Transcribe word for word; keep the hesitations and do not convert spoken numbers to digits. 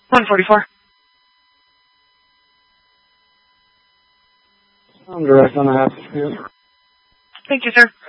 one forty-four. I'm direct on the half field. Thank you, sir.